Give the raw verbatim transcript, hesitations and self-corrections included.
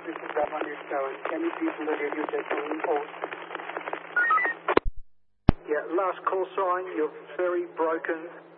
this is Brahman Tower. Can you please look at your technical report? Yeah, last call sign, you're very broken.